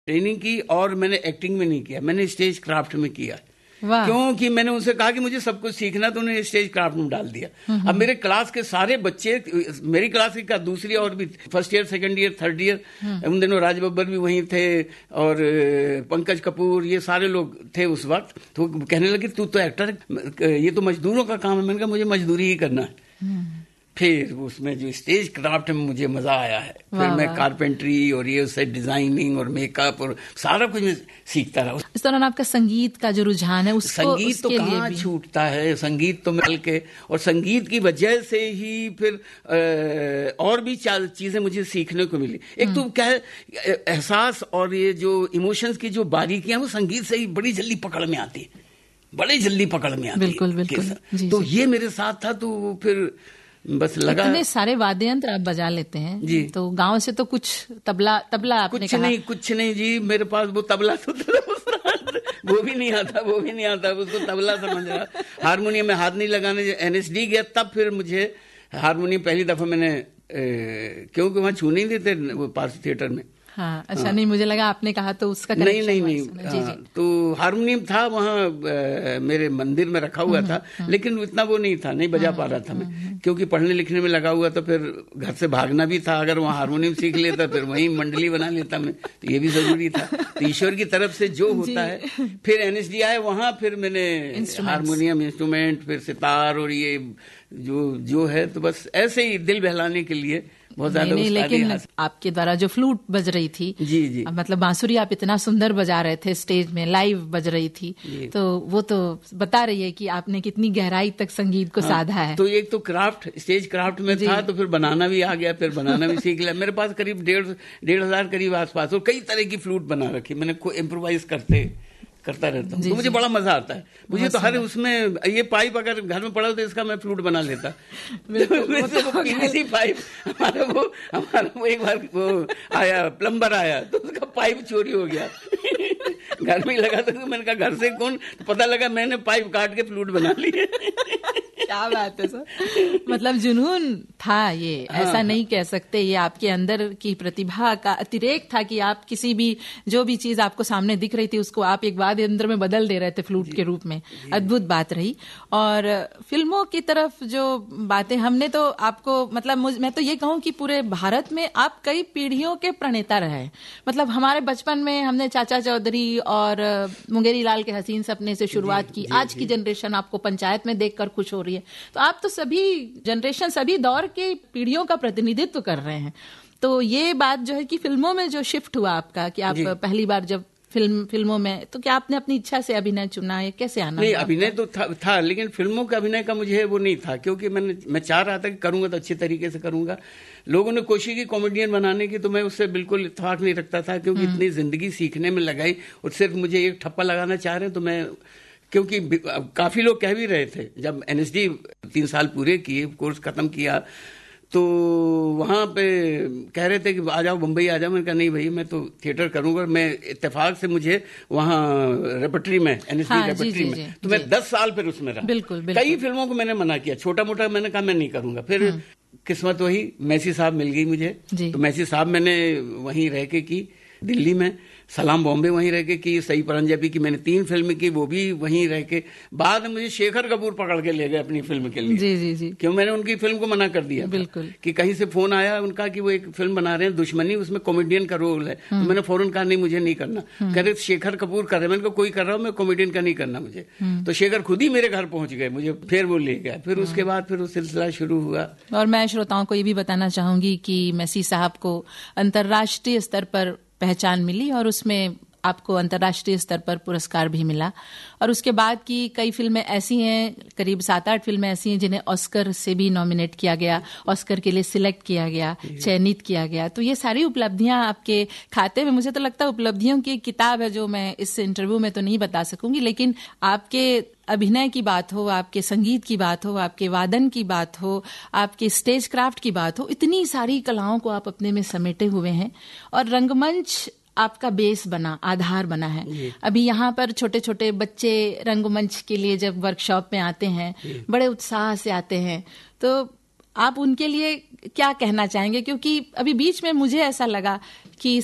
Training की और मैंने एक्टिंग में नहीं किया, मैंने स्टेज क्राफ्ट में किया। वाह। क्योंकि मैंने उनसे कहा कि मुझे सब कुछ सीखना, तो उन्होंने स्टेज क्राफ्ट में डाल दिया। अब मेरे क्लास के सारे बच्चे, मेरी क्लास की दूसरी और भी, first year, second year, third year, उन दिनों राज बब्बर भी वहीं थे और पंकज कपूर, ये सारे लोग थे उस वक्त। तो कहने लगे तू तो एक्टर, ये तो मजदूरों का काम है। मैंने कहा मुझे मजदूरी ही करना है। फिर उसमें जो स्टेज क्राफ्ट में मुझे मजा आया है, फिर मैं कारपेंट्री और ये उससे डिजाइनिंग और मेकअप और सारा कुछ मैं सीखता रहा। इस दौरान आपका संगीत का जो रुझान है उसको, संगीत तो कहाँ छूटता है, संगीत तो मिल के, और संगीत की वजह से ही फिर और भी चीजें मुझे सीखने को मिली। एक तो क्या है, एहसास और ये जो इमोशंस की जो बारीकियां वो संगीत से ही बड़ी जल्दी पकड़ में आती है, बड़ी जल्दी पकड़ में आती है। बिल्कुल बिल्कुल। तो ये मेरे साथ था, तो फिर बस लगा। इतने सारे वाद्य यंत्र आप बजा लेते हैं जी। तो गांव से तो कुछ तबला आपने कहा? कुछ नहीं जी, मेरे पास वो तबला तो वो भी नहीं आता, उसको तबला समझ रहा। हारमोनियम में हाथ नहीं लगाने। एनएसडी गया तब फिर मुझे हारमोनियम पहली दफा मैंने, क्योंकि वहां छू नहीं देते वो पार्स थिएटर में। हाँ, अच्छा। हाँ। नहीं, मुझे लगा आपने कहा तो उसका नहीं। जी। तो हारमोनियम था वहाँ मेरे मंदिर में रखा हुआ था, लेकिन इतना वो नहीं था, नहीं बजा पा रहा था मैं, क्योंकि पढ़ने लिखने में लगा हुआ। तो फिर घर से भागना भी था, अगर वहाँ हारमोनियम सीख लेता फिर वहीं मंडली बना लेता मैं, तो ये भी जरूरी था। तो ईश्वर की तरफ से जो होता है। फिर एनएसडी आए, वहाँ फिर मैंने हारमोनियम इंस्ट्रूमेंट, फिर सितार और ये जो है, तो बस ऐसे ही दिल बहलाने के लिए बहुत ज्यादा। नहीं, लेकिन आपके द्वारा जो फ्लूट बज रही थी, जी, मतलब बांसुरी आप इतना सुंदर बजा रहे थे, स्टेज में लाइव बज रही थी, तो वो तो बता रही है कि आपने कितनी गहराई तक संगीत को साधा है। तो एक तो क्राफ्ट, स्टेज क्राफ्ट में था, तो फिर बनाना भी आ गया, फिर बनाना भी सीख लिया। मेरे पास करीब 1,500 करीब आसपास, और कई तरह की फ्लूट बना रखी मैंने, इम्प्रोवाइज करता रहता हूँ। तो मुझे बड़ा मजा आता है। मुझे तो हर उसमें, ये पाइप अगर घर में पड़ा हो तो इसका मैं फ्लूट बना लेता। पीवीसी पाइप हमारा वो एक बार वो आया, प्लम्बर आया, तो उसका पाइप चोरी हो गया। घर में लगा, तो मैंने कहा घर से कौन, तो पता लगा मैंने पाइप काट के फ्लूट बना लिए। क्या बात है सर, मतलब जुनून था ये। ऐसा नहीं कह सकते, ये आपके अंदर की प्रतिभा का अतिरेक था कि आप किसी भी, जो भी चीज आपको सामने दिख रही थी उसको आप एक वाद्य यंत्र में बदल दे रहे थे फ्लूट के रूप में। अद्भुत बात रही। और फिल्मों की तरफ जो बातें, हमने तो आपको, मतलब मैं तो ये कहूं कि पूरे भारत में आप कई पीढ़ियों के प्रणेता रहे। मतलब हमारे बचपन में हमने चाचा चौधरी और मुंगेरी लाल के हसीन सपने से शुरुआत की। आज की जनरेशन आपको पंचायत में देखकर खुश हो रही है। तो आप तो सभी जनरेशन, सभी दौर के पीढ़ियों का प्रतिनिधित्व कर रहे हैं। तो ये बात जो है कि फिल्मों में जो शिफ्ट हुआ आपका, कि आप पहली बार जब फिल्मों में, तो क्या आपने अपनी इच्छा से अभिनय चुना है, कैसे आना? नहीं, अभिनय तो था, लेकिन फिल्मों के अभिनय का मुझे वो नहीं था, क्योंकि मैं चाह रहा था कि करूंगा तो अच्छे तरीके से करूंगा। लोगों ने कोशिश की कॉमेडियन बनाने की, तो मैं उससे बिल्कुल इत्तेफाक नहीं रखता था, क्योंकि इतनी जिंदगी सीखने में लगाई और सिर्फ मुझे एक ठप्पा लगाना चाह रहे हैं, तो मैं, क्योंकि काफी लोग कह भी रहे थे, जब एनएसडी 3 साल पूरे किए, कोर्स खत्म किया, तो वहां पे कह रहे थे कि आ जाओ बम्बई आ जाओ। मैंने कहा नहीं भाई, मैं तो थिएटर करूंगा। मैं इत्तेफाक से मुझे वहां रेपर्टरी में, एनएसडी रेपर्टरी में, तो मैं 10 साल फिर उसमें रहा। बिल्कुल। कई फिल्मों को मैंने मना किया, छोटा मोटा मैंने कहा मैं नहीं करूंगा। फिर किस्मत वही, मैसी साहब मिल गई मुझे, तो मैसी साहब मैंने वहीं रह के की, दिल्ली में। सलाम बॉम्बे वहीं रह के की, सही पंजाबी की मैंने 3 फिल्म की, वो भी वहीं रह के। बाद में मुझे शेखर कपूर पकड़ के ले गए अपनी फिल्म के लिए। जी। क्यों मैंने उनकी फिल्म को मना कर दिया। बिल्कुल। कि कहीं से फोन आया उनका कि वो एक फिल्म बना रहे हैं दुश्मनी, उसमें कॉमेडियन का रोल है। तो मैंने फौरन कहा नहीं, मुझे नहीं करना। कह रहे शेखर कपूर कर रहे, मैंने कहा कोई कर रहा हूँ, मैं कॉमेडियन का नहीं करना मुझे। तो शेखर खुद ही मेरे घर पहुंच गए, मुझे फिर वो ले गया। फिर उसके बाद फिर वो सिलसिला शुरू हुआ। और मैं श्रोताओं को ये भी बताना चाहूंगी कि मैसी साहब को अंतर्राष्ट्रीय स्तर पर पहचान मिली, और उसमें आपको अंतर्राष्ट्रीय स्तर पर पुरस्कार भी मिला। और उसके बाद की कई फिल्में ऐसी हैं, करीब 7-8 फिल्में ऐसी हैं जिन्हें ऑस्कर से भी नॉमिनेट किया गया, ऑस्कर के लिए सिलेक्ट किया गया, चयनित किया गया। तो ये सारी उपलब्धियां आपके खाते में, मुझे तो लगता है उपलब्धियों की एक किताब है, जो मैं इस इंटरव्यू में तो नहीं बता सकूंगी, लेकिन आपके अभिनय की बात हो, आपके संगीत की बात हो, आपके वादन की बात हो, आपके स्टेज क्राफ्ट की बात हो, इतनी सारी कलाओं को आप अपने में समेटे हुए हैं। और रंगमंच आपका बेस बना, आधार बना है। अभी यहाँ पर छोटे छोटे बच्चे रंगमंच के लिए जब वर्कशॉप में आते हैं, बड़े उत्साह से आते हैं, तो आप उनके लिए क्या कहना चाहेंगे? क्योंकि अभी बीच में मुझे ऐसा लगा कि